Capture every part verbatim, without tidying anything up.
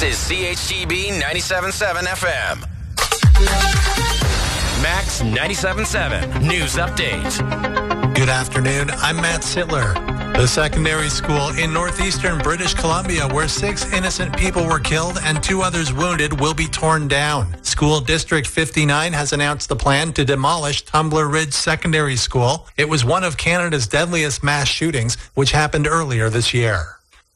is C H G B ninety-seven point seven F M. Max ninety-seven point seven News Update. Good afternoon. I'm Matt Sittler. The secondary school in northeastern British Columbia, where six innocent people were killed and two others wounded, will be torn down. School District fifty-nine has announced the plan to demolish Tumbler Ridge Secondary School. It was one of Canada's deadliest mass shootings, which happened earlier this year.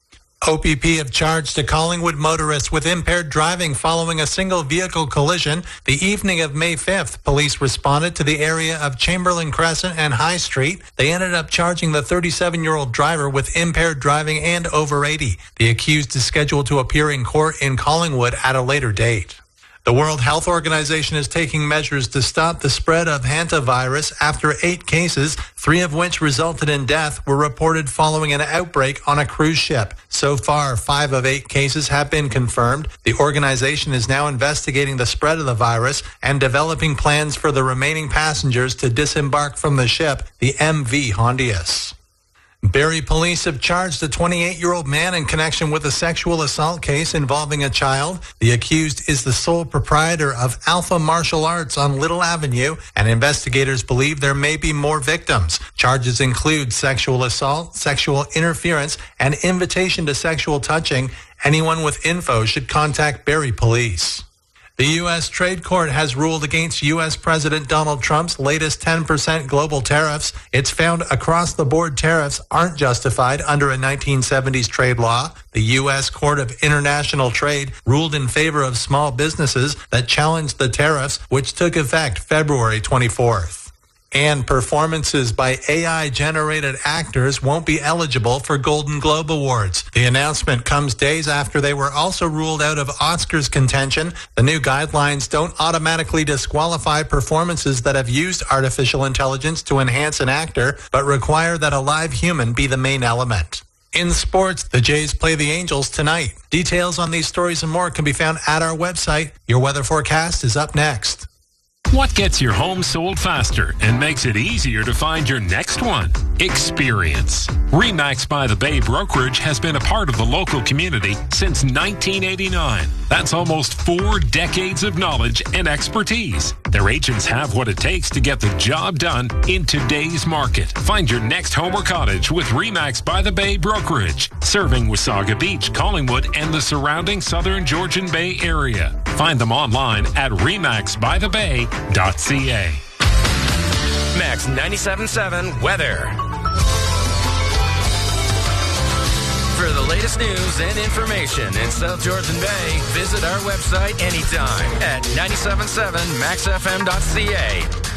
O P P have charged a Collingwood motorist with impaired driving following a single vehicle collision. The evening of May fifth, police responded to the area of Chamberlain Crescent and High Street. They ended up charging the thirty-seven-year-old driver with impaired driving and over eighty. The accused is scheduled to appear in court in Collingwood at a later date. The World Health Organization is taking measures to stop the spread of hantavirus after eight cases, three of which resulted in death, were reported following an outbreak on a cruise ship. So far, five of eight cases have been confirmed. The organization is now investigating the spread of the virus and developing plans for the remaining passengers to disembark from the ship, the M V Hondius. Barrie police have charged a twenty-eight-year-old man in connection with a sexual assault case involving a child. The accused is the sole proprietor of Alpha Martial Arts on Little Avenue, and investigators believe there may be more victims. Charges include sexual assault, sexual interference, and invitation to sexual touching. Anyone with info should contact Barrie Police. The U S Trade Court has ruled against U S President Donald Trump's latest ten percent global tariffs. It's found across-the-board tariffs aren't justified under a nineteen seventies trade law. The U S Court of International Trade ruled in favor of small businesses that challenged the tariffs, which took effect February twenty-fourth. And performances by A I-generated actors won't be eligible for Golden Globe Awards. The announcement comes days after they were also ruled out of Oscars contention. The new guidelines don't automatically disqualify performances that have used artificial intelligence to enhance an actor, but require that a live human be the main element. In sports, the Jays play the Angels tonight. Details on these stories and more can be found at our website. Your weather forecast is up next. What gets your home sold faster and makes it easier to find your next one? Experience. RE/MAX by the Bay Brokerage has been a part of the local community since nineteen eighty-nine. That's almost four decades of knowledge and expertise. Their agents have what it takes to get the job done in today's market. Find your next home or cottage with RE/MAX by the Bay Brokerage, serving Wasaga Beach, Collingwood, and the surrounding southern Georgian Bay area. Find them online at remax by the bay dot c a. Max ninety-seven point seven weather. For the latest news and information in South Georgian Bay, visit our website anytime at ninety-seven point seven max f m dot c a.